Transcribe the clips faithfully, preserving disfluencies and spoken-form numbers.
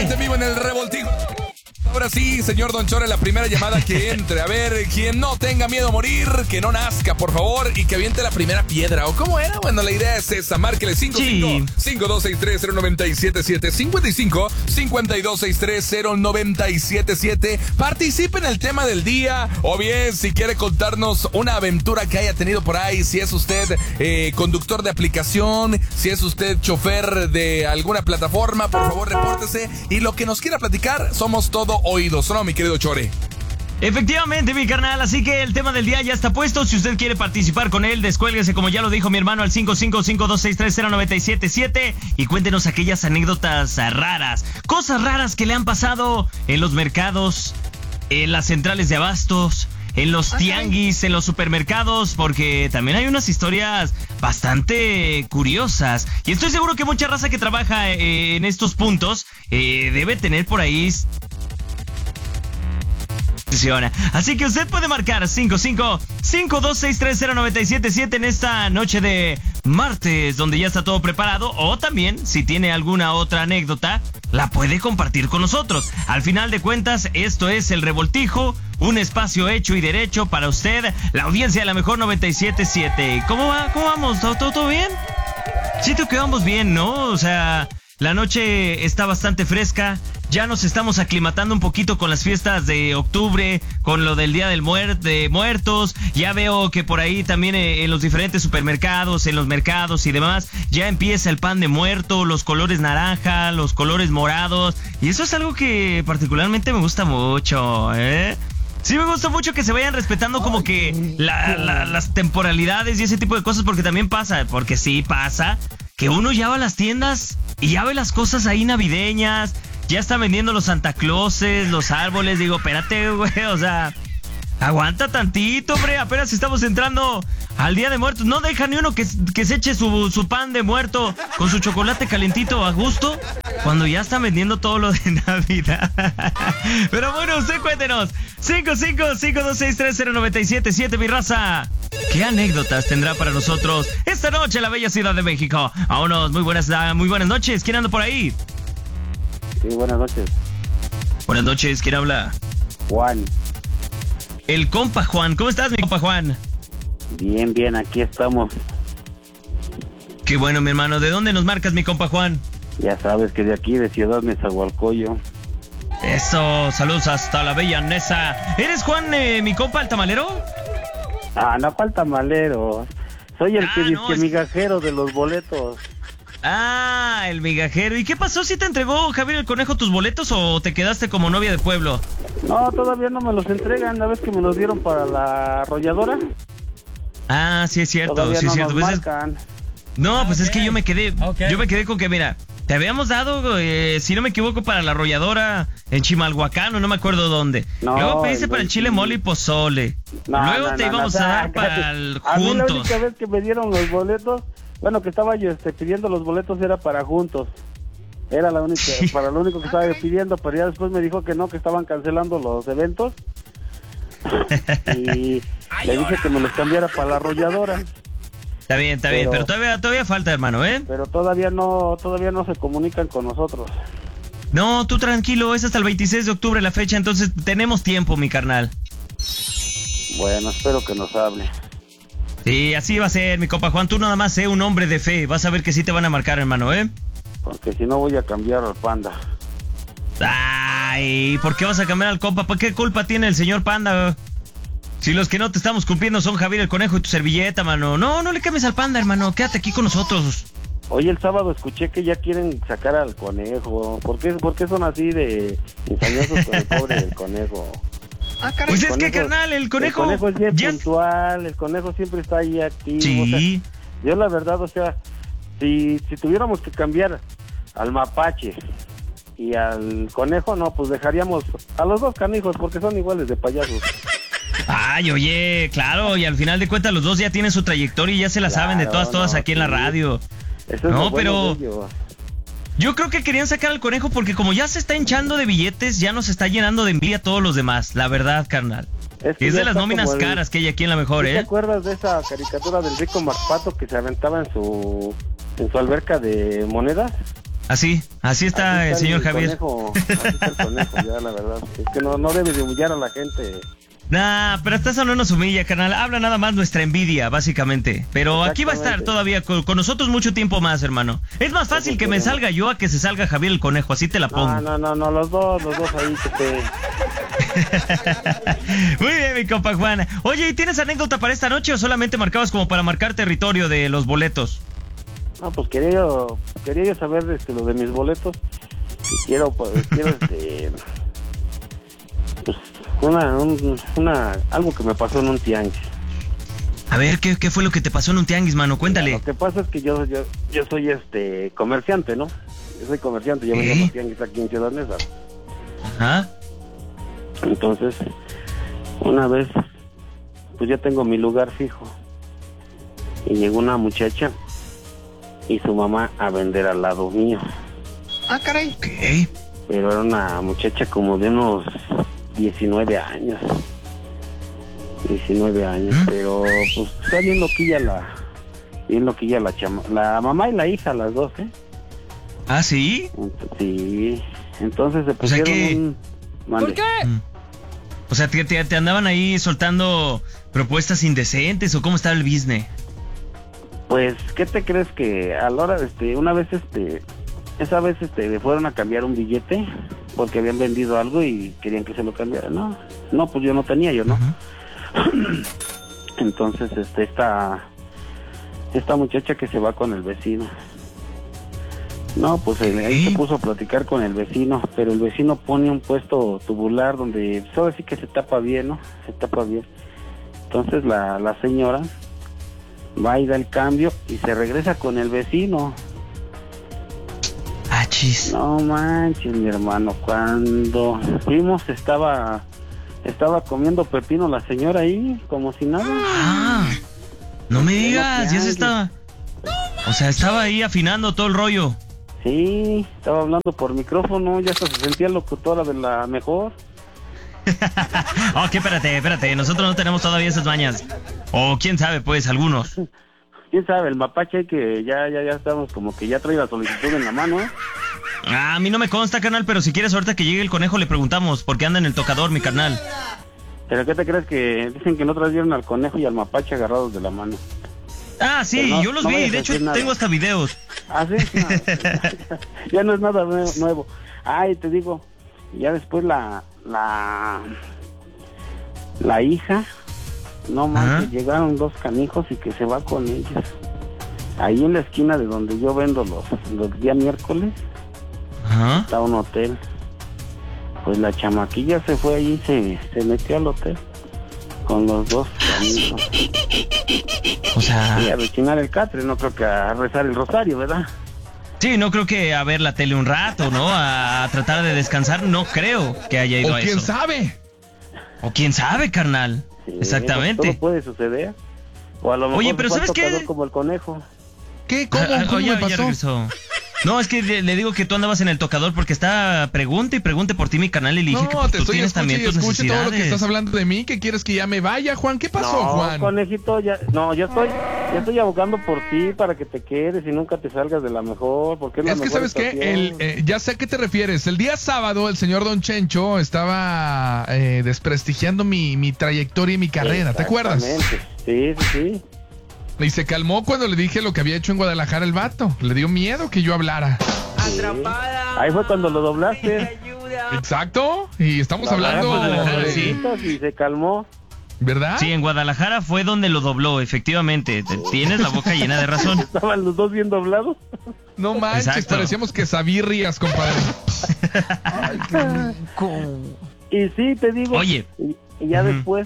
Totalmente vivo en el revoltijo. Ahora sí, señor Don Chore, la primera llamada que entre. A ver, quien no tenga miedo a morir, que no nazca, por favor, y que aviente la primera piedra. ¿O cómo era? Bueno, la idea es esa. Márquele cinco cinco, cinco dos seis tres, cero nueve siete siete, cinco cinco, cinco dos seis tres, cero nueve siete siete. Participe en el tema del día. O bien, si quiere contarnos una aventura que haya tenido por ahí. Si es usted eh, conductor de aplicación, si es usted chofer de alguna plataforma, por favor, repórtese. Y lo que nos quiera platicar, somos todo oídos, ¿no, mi querido Chore? Efectivamente, mi carnal, así que el tema del día ya está puesto. Si usted quiere participar con él, descuélguese, como ya lo dijo mi hermano, al cinco cinco, cinco dos seis tres, cero nueve siete siete y cuéntenos aquellas anécdotas raras, cosas raras que le han pasado en los mercados, en las centrales de abastos, en los tianguis, en los supermercados, porque también hay unas historias bastante curiosas. Y estoy seguro que mucha raza que trabaja eh, en estos puntos eh, debe tener por ahí... Así que usted puede marcar cinco cinco, cinco dos seis tres, cero nueve siete siete en esta noche de martes, donde ya está todo preparado. O también, si tiene alguna otra anécdota, la puede compartir con nosotros. Al final de cuentas, esto es El Revoltijo, un espacio hecho y derecho para usted, la audiencia de la mejor noventa y siete punto siete. ¿Cómo va? ¿Cómo vamos? ¿Todo, todo, todo bien? Siento que vamos bien, ¿no? O sea... La noche está bastante fresca, ya nos estamos aclimatando un poquito con las fiestas de octubre, con lo del Día del muer- de Muertos. Ya veo que por ahí también eh, en los diferentes supermercados, en los mercados y demás, ya empieza el pan de muerto, los colores naranja, los colores morados. Y eso es algo que particularmente me gusta mucho, ¿eh? Sí, me gusta mucho que se vayan respetando como que la, la, las temporalidades y ese tipo de cosas, porque también pasa, porque sí pasa, que uno ya va a las tiendas y ya ve las cosas ahí navideñas, ya está vendiendo los Santa Clauses, los árboles. Digo, espérate, güey, o sea, aguanta tantito, hombre, apenas estamos entrando al Día de Muertos. No deja ni uno que, que se eche su, su pan de muerto con su chocolate calentito a gusto, cuando ya están vendiendo todo lo de Navidad. Pero bueno, usted cuéntenos. cinco cinco, cinco dos seis tres, cero nueve siete siete, mi raza. ¿Qué anécdotas tendrá para nosotros esta noche en la bella Ciudad de México? Vámonos, muy buenas, muy buenas noches. ¿Quién anda por ahí? Sí, buenas noches. Buenas noches, ¿quién habla? Juan. El compa Juan. ¿Cómo estás, mi compa Juan? Bien, bien, aquí estamos. Qué bueno, mi hermano. ¿De dónde nos marcas, mi compa Juan? Ya sabes que de aquí, de Ciudad Nezahualcóyotl. Eso, saludos hasta la bella Nesa. ¿Eres Juan, eh, mi compa, el tamalero? Ah, no falta malero. Soy el ah, que dice no, que es... migajero de los boletos. Ah, el migajero. ¿Y qué pasó? ¿Si te entregó Javier el Conejo tus boletos o te quedaste como novia de pueblo? No, todavía no me los entregan. ¿La vez que me los dieron para la arrolladora? Ah, sí es cierto, todavía sí es no cierto. nos Pues marcan. es... No, Ah, pues okay. es que yo me quedé, Okay. yo me quedé con que, mira, te habíamos dado, eh, si no me equivoco, para la arrolladora en Chimalhuacán o no me acuerdo dónde. No, Luego pediste el para el chile veinti... mole y pozole. No, Luego no, te no, íbamos no, a dar no, para el a mí la juntos. única vez que me dieron los boletos, bueno, que estaba yo este, pidiendo los boletos era para juntos. Era la única, para lo único que estaba yo pidiendo, pero ya después me dijo que no, que estaban cancelando los eventos. Y le dije que me los cambiara para la arrolladora. Está bien, está bien, pero todavía, todavía falta, hermano, ¿eh? Pero todavía no, todavía no se comunican con nosotros. No, tú tranquilo, es hasta el veintiséis de octubre la fecha, entonces tenemos tiempo, mi carnal. Bueno, espero que nos hable. Sí, así va a ser, mi compa Juan, tú nada más sé un hombre de fe, vas a ver que sí te van a marcar, hermano, ¿eh? Porque si no voy a cambiar al Panda. Ay, ¿por qué vas a cambiar al compa? ¿Por qué culpa tiene el señor Panda? Si los que no te estamos cumpliendo son Javier el Conejo y tu servilleta, mano. No, no le cambies al Panda, hermano, quédate aquí con nosotros. Hoy el sábado escuché que ya quieren sacar al conejo. ¿Por qué, por qué son así de ensañosos con el pobre del conejo? Ah, caray. Pues es que, carnal, el conejo... El conejo es bien ya... puntual, el conejo siempre está ahí activo. Sí. O sea, yo la verdad, o sea, si, si tuviéramos que cambiar al mapache y al conejo, no, pues dejaríamos a los dos canijos porque son iguales de payasos. Ay, oye, claro, y al final de cuentas los dos ya tienen su trayectoria y ya se la claro, saben de todas, todas no, aquí sí. en la radio. Eso es no, pero yo creo que querían sacar al conejo porque como ya se está hinchando de billetes, ya nos está llenando de envidia a todos los demás, la verdad, carnal. Es, que es de las nóminas el... caras que hay aquí en la mejor, ¿eh? ¿Te acuerdas de esa caricatura del rico Marpato que se aventaba en su en su alberca de monedas? Así, así está, así el señor el Javier. Conejo, así está el conejo, ya la verdad. Es que no, no debe de humillar a la gente. Nah, pero hasta eso no nos humilla, carnal. Habla nada más nuestra envidia, básicamente. Pero aquí va a estar todavía con, con nosotros mucho tiempo más, hermano. Es más fácil que me salga yo a que se salga Javier el Conejo, así te la pongo. No, no, no, no, los dos, los dos ahí que te... Muy bien, mi compa Juan. Oye, ¿y tienes anécdota para esta noche o solamente marcabas como para marcar territorio de los boletos? No, pues quería yo, quería yo saber este, lo de mis boletos. Y quiero, pues, quiero este... Pues, una, un, una, algo que me pasó en un tianguis. A ver, ¿qué, qué fue lo que te pasó en un tianguis, mano? Cuéntale. Lo que pasa es que yo, yo, yo soy este comerciante, ¿no? Yo soy comerciante, yo vengo a los tianguis aquí en Ciudad Neza. Ajá. Entonces, una vez, pues ya tengo mi lugar fijo. Y llegó una muchacha y su mamá a vender al lado mío. Ah, caray. Ok. Pero era una muchacha como de unos diecinueve años. diecinueve años, ¿Mm? Pero pues está bien loquilla la... Bien loquilla la chama... La mamá y la hija, las dos, ¿eh? ¿Ah, sí? Sí. Entonces se pusieron, o sea que... un... ¿Por qué? Mm. O sea, ¿te, te, te andaban ahí soltando propuestas indecentes o cómo estaba el business? Pues, ¿qué te crees que a la hora, este, una vez, este... Esa vez, este, le fueron a cambiar un billete porque habían vendido algo y querían que se lo cambiara. No, no, pues yo no tenía, yo no. Uh-huh. Entonces, este, esta, esta muchacha que se va con el vecino. No, pues ahí se puso a platicar con el vecino, pero el vecino pone un puesto tubular donde, solo sí que se tapa bien, ¿no? Se tapa bien. Entonces la, la señora va y da el cambio y se regresa con el vecino. Ah, chis. No manches, mi hermano, cuando fuimos estaba estaba comiendo pepino la señora ahí, como si nada. Ah, no me digas, ya se estaba... O sea, estaba ahí afinando todo el rollo. Sí, estaba hablando por micrófono, ya hasta se sentía locutora de la mejor. Ok, espérate, espérate, nosotros no tenemos todavía esas mañas. O quién sabe, pues, algunos. Quién sabe, el mapache que ya, ya, ya estamos como que ya trae la solicitud en la mano, ¿eh? Ah, a mí no me consta, carnal, pero si quieres ahorita que llegue el conejo le preguntamos, porque anda en el tocador, mi carnal. ¿Pero qué te crees que dicen que no trajeron al conejo y al mapache agarrados de la mano? Ah, sí, no, yo los no vi, de hecho nada. Tengo hasta videos. Ah, sí, no, ya no es nada nuevo. Ay, te digo, ya después la, la, la hija, no más, llegaron dos canijos y que se va con ellos. Ahí en la esquina de donde yo vendo los, los días miércoles, ajá, está un hotel. Pues la chamaquilla se fue allí y se, se metió al hotel con los dos canijos. O sea... Y a rechinar el catre, no creo que a rezar el rosario, ¿verdad? Sí, no creo que a ver la tele un rato, ¿no? A tratar de descansar, no creo que haya ido o a eso. O quién sabe. O quién sabe, carnal. Sí, exactamente. Todo puede suceder. O a lo mejor Oye, pero ¿sabes qué? Como el conejo. ¿Qué? ¿Cómo? Ah, ¿Cómo ya, me pasó? No, es que le, le digo que tú andabas en el tocador porque está pregunta y pregunte por ti mi canal y le dije no, que pues, te tú estoy tienes también tus escuche necesidades. todo lo que estás hablando de mí, que quieres que ya me vaya, Juan. ¿Qué pasó, no, Juan? Conejito, ya, no, yo estoy, ya estoy abogando por ti para que te quedes y nunca te salgas de la mejor, porque es la Es que mejor sabes qué, el, eh, ya sé a qué te refieres. El día sábado el señor Don Chencho estaba eh, desprestigiando mi, mi trayectoria y mi carrera, ¿te acuerdas? Sí, sí, sí. Y se calmó cuando le dije lo que había hecho en Guadalajara el vato. Le dio miedo que yo hablara. Sí. Atrapada. Ahí fue cuando lo doblaste. Exacto. Y estamos la hablando de... sí. Y se calmó. ¿Verdad? Sí, en Guadalajara fue donde lo dobló, efectivamente. Tienes la boca llena de razón. ¿Estaban los dos bien doblados? No manches, exacto. Parecíamos quesabirrias, compadre. Ay, qué rico. Y sí, te digo. Oye. Y, y ya uh-huh. después...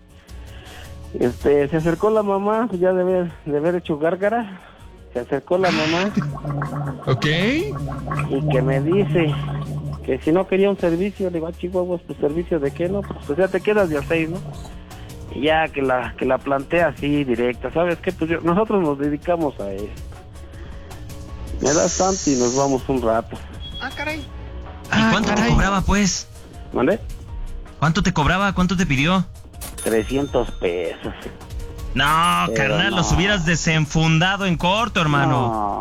Este, se acercó la mamá, pues ya de haber, de haber hecho gárgara, se acercó la mamá. Ok. Y que me dice que si no quería un servicio, le digo, ah, chihuahuas, ¿tu servicio de qué, no? Pues, pues ya te quedas de a seis, ¿no? Y ya que la, que la plantea así, directa, ¿sabes qué? Pues yo, nosotros nos dedicamos a esto. Me das tanto y nos vamos un rato. Ah, caray. ¿Y cuánto ah, caray. te cobraba, pues? ¿Vale? ¿Cuánto te cobraba? ¿Cuánto te pidió? trescientos pesos. No, pero carnal, no. Los hubieras desenfundado en corto, hermano. No,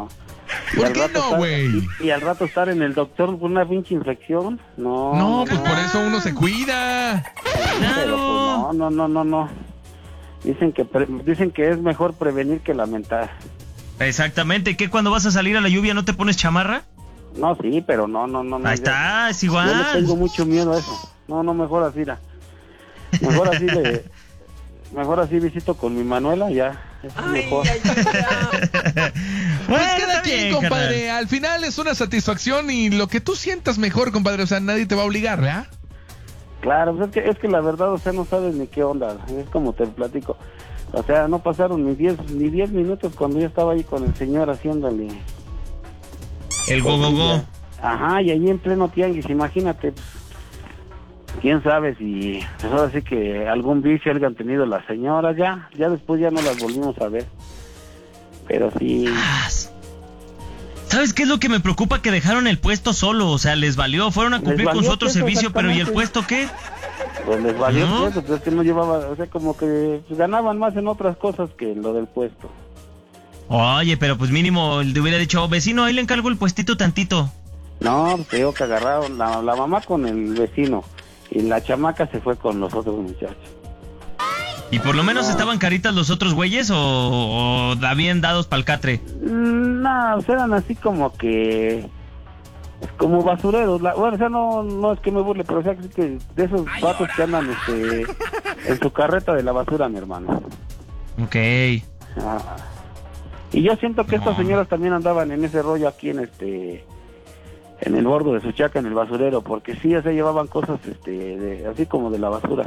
¿Por qué no, güey? Y, y al rato estar en el doctor con una pinche infección. No. No, pues por eso uno se cuida. Pero pues no, no, no, no, no. Dicen que pre- dicen que es mejor prevenir que lamentar. Exactamente. ¿Qué cuando vas a salir a la lluvia no te pones chamarra? No, sí, pero no, no, no. no Ahí yo- está, es igual. Yo le tengo mucho miedo a eso. No, no, mejor así, la. Mejor así de... Mejor así visito con mi Manuela, ya. Es mejor. Pues Bueno, cada está quien, bien, compadre. carnal. Al final es una satisfacción y lo que tú sientas mejor, compadre. O sea, nadie te va a obligar, ¿verdad? Claro, pues es que, es que la verdad, o sea, no sabes ni qué onda. Es como te platico. O sea, no pasaron ni diez ni diez minutos cuando yo estaba ahí con el señor haciéndole... El go, go, go. Ajá, y allí en pleno tianguis, imagínate. Pues, quién sabe si... Pues ahora sí que algún vicio hayan tenido las señoras ya. Ya después ya no las volvimos a ver. Pero sí... ¿Sabes qué es lo que me preocupa? Que dejaron el puesto solo, o sea, les valió, fueron a Les cumplir con valió su otro queso, servicio, pero ¿y el exactamente. puesto qué? Pues les valió ¿No? eso, pues es que no llevaba... O sea, como que pues, ganaban más en otras cosas que en lo del puesto. Oye, pero pues mínimo le hubiera dicho, vecino, ahí le encargo el puestito tantito. No, pues te digo que agarraron la, la mamá con el vecino y la chamaca se fue con los otros muchachos. ¿Y por lo menos No. estaban caritas los otros güeyes o, o habían dados pa'l catre? Mm, No, o sea, eran así como que... Como basureros. La, bueno, o sea, no, no es que me burle, pero o sea, que, que de esos vatos que andan este, en su carreta de la basura, mi hermano. Ok. Ah. Y yo siento que estas No. señoras también andaban en ese rollo aquí en este... En el bordo de Suchaca, en el basurero, porque sí, o sea, llevaban cosas este, de, así como de la basura.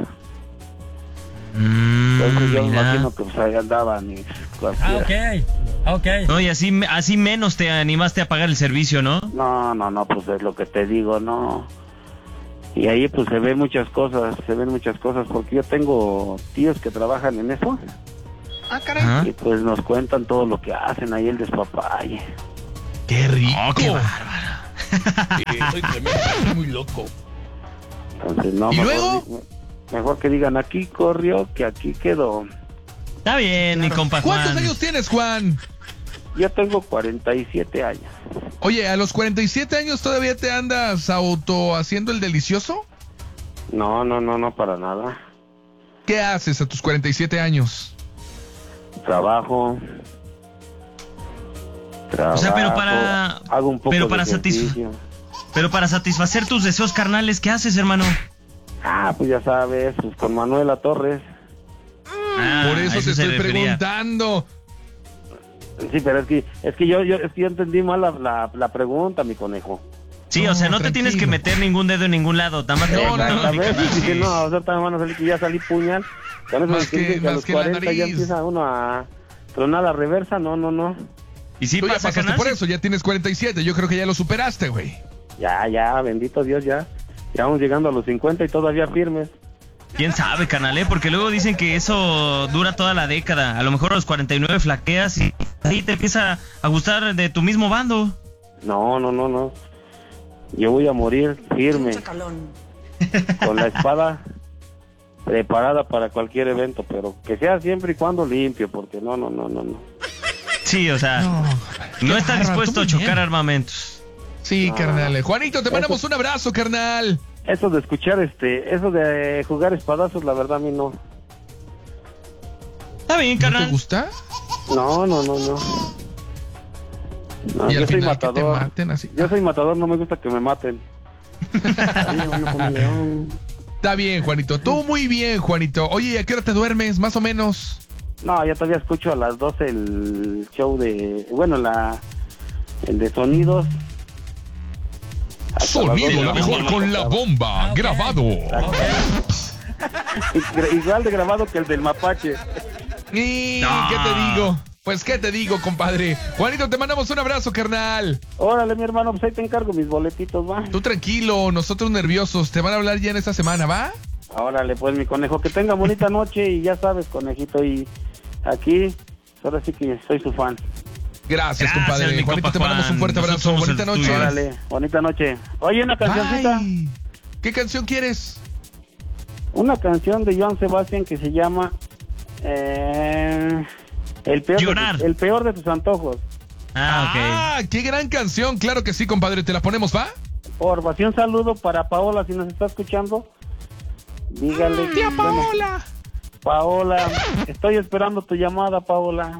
Mm, Entonces yo me mira. imagino que pues ahí andaban y Ah, cualquiera. ok, ok. No, y así, así menos te animaste a pagar el servicio, ¿no? No, no, no, pues es lo que te digo, no. Y ahí pues se ven muchas cosas, se ven muchas cosas, porque yo tengo tíos que trabajan en eso Ah, caray. Ajá. y pues nos cuentan todo lo que hacen ahí el despapalle. ¡Qué rico! Oh, qué bárbaro. Sí, soy tremendo, soy muy loco. Entonces no, ¿Y mejor, luego? di- mejor que digan aquí corrió que aquí quedó. Está bien, mi compa ¿Cuántos Juan. años tienes, Juan? Yo tengo cuarenta y siete años. Oye, ¿a los cuarenta y siete años todavía te andas auto haciendo el delicioso? No, no, no, no, para nada. ¿Qué haces a tus cuarenta y siete años? Trabajo. Trabajo. O sea, pero para- Hago un poco pero de para satisfa- ejercicio. Pero para satisfacer tus deseos carnales, ¿qué haces, hermano? Ah, pues ya sabes, pues con Manuela Torres. Ah, Por eso a te se estoy refería. preguntando. Sí, pero es que es que yo yo, es que yo entendí mal la, la, la pregunta, mi conejo. Sí, o sea, no No, te tienes que tranquilo. meter ningún dedo en ningún lado. Nada más te No, no, A no, ver, sí. dije, no, o sea, también van a salir que ya salí puñal. Con eso Más de que que- dicen que a más los que la cuarenta ya nariz. empieza uno a tronar la reversa, no, no, no. ¿Y sí Tú ya pasa, pasaste carnal? por eso, ya tienes cuarenta y siete. Yo creo que ya lo superaste, güey. Ya, ya, bendito Dios, ya. Ya vamos llegando a los cincuenta y todavía firmes. ¿Quién sabe, carnal, eh? Porque luego dicen que eso dura toda la década. A lo mejor a los cuarenta y nueve flaqueas y ahí te empieza a gustar de tu mismo bando. No, no, no, no. Yo voy a morir firme. Con la espada preparada para cualquier evento, pero que sea siempre y cuando limpio, porque no, no, no, no, no. Sí, o sea, no, qué está bárbaro, dispuesto tú a muy chocar bien. armamentos. Sí, Ah. carnal. Juanito, te mandamos un abrazo, carnal. Eso de escuchar, este, eso de jugar espadazos, la verdad a mí no. Está bien, ¿No te carnal. gusta? No, no, no, no. No, Y al yo soy final que te matador. maten así. Yo soy matador, no me gusta que me maten. Ay, bueno, como león. Está bien, Juanito. Tú muy bien, Juanito. Oye, ¿a qué hora te duermes? Más o menos. No, ya todavía escucho a las doce el show de, bueno, la, el de sonidos. Hasta las dos de Sonido la la mejor mañana con la pasaba. bomba. Ah, ok. Grabado. Igual de grabado que el del mapache. ¿Y No. qué te digo? Pues, ¿qué te digo, compadre? Juanito, te mandamos un abrazo, carnal. Órale, mi hermano, pues ahí te encargo mis boletitos, va. Tú tranquilo, nosotros nerviosos. Te van a hablar ya en esta semana, ¿va? Órale, pues mi conejo, que tenga bonita noche y ya sabes, conejito, y aquí, ahora sí que soy su fan. Gracias, Gracias, compadre. mi Juanito, compa te mandamos Juan. un fuerte Nosotros abrazo. somos Bonita el noche. tuyo. Órale, bonita noche. Oye, una cancioncita, Bye. ¿Qué canción quieres? una canción de Joan Sebastián que se llama eh, el, peor Llorar. de tus, el peor de tus antojos. Ah, ok. Ah, qué gran canción. Claro que sí, compadre. ¿Te la ponemos, va? Porfa, sí, un saludo para Paola, si nos está escuchando. Dígale. Tía bueno, Paola. Paola, estoy esperando tu llamada, Paola.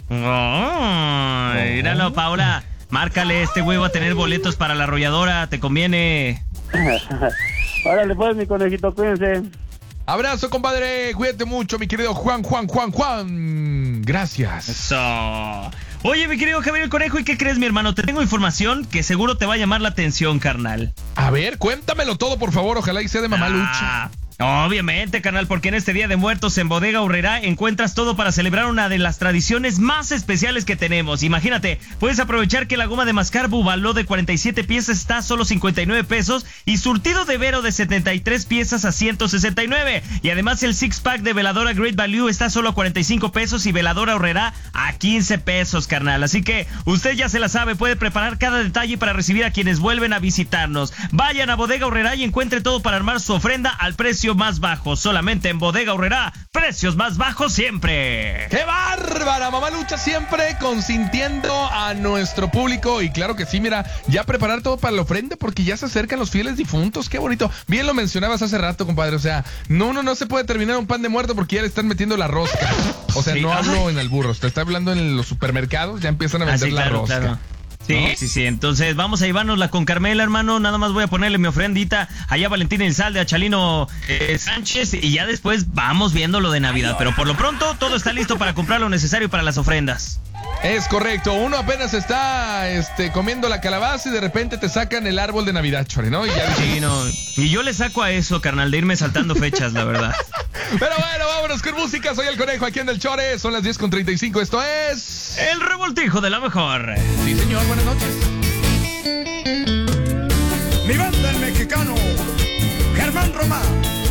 Oh, míralo, Paola. Márcale, este güey va a tener boletos para la arrolladora. Te conviene. Órale, pues, mi conejito, cuídense. Abrazo, compadre. Cuídate mucho, mi querido Juan, Juan, Juan, Juan. Gracias. Eso. Oye, mi querido Javier el Conejo, ¿y qué crees, mi hermano? Te tengo información que seguro te va a llamar la atención, carnal. A ver, cuéntamelo todo, por favor. Ojalá y sea de Mamalucha. Ah, obviamente, carnal, porque en este Día de Muertos en Bodega Aurrerá encuentras todo para celebrar una de las tradiciones más especiales que tenemos. Imagínate, puedes aprovechar que la goma de mascar Bubaló de cuarenta y siete piezas está a solo cincuenta y nueve pesos y surtido de Vero de setenta y tres piezas a ciento sesenta y nueve. Y además el six pack de veladora Great Value está solo a cuarenta y cinco pesos y veladora Aurrerá a quince pesos, carnal. Así que usted ya se la sabe, puede preparar cada detalle para recibir a quienes vuelven a visitarnos. Vayan a Bodega Aurrerá y encuentre todo para armar su ofrenda al precio más bajo. Solamente en Bodega Aurrerá, precios más bajos siempre. ¡Qué bárbara! Mamalucha siempre consintiendo a nuestro público. Y claro que sí, mira, ya preparar todo para la ofrenda porque ya se acercan los fieles difuntos. ¡Qué bonito! Bien lo mencionabas hace rato, compadre. O sea, no, uno no se puede terminar un pan de muerto porque ya le están metiendo la rosca. O sea, Sí. no hablo en alburros. Te está hablando en los supermercados. Ya empiezan a vender Ah, sí, la claro, rosca. claro. Sí, ¿No? sí, sí. Entonces vamos a llevárnosla con Carmela, hermano. Nada más voy a ponerle mi ofrendita allá a Valentín Elizalde, a Chalino eh, Sánchez, y ya después vamos viendo lo de Navidad. Pero por lo pronto todo está listo para comprar lo necesario para las ofrendas. Es correcto. Uno apenas está este, comiendo la calabaza y de repente te sacan el árbol de Navidad, Chore, ¿no? Y ya dices, Sí, no. Y yo le saco a eso, carnal, de irme saltando fechas, la verdad. pero bueno, vámonos con música. Soy el Conejo aquí en el Chore. Son las diez con treinta y cinco. Esto es... El revoltijo de la mejor. Sí, señor. Buenas noches. Mi banda el mexicano, Germán Román.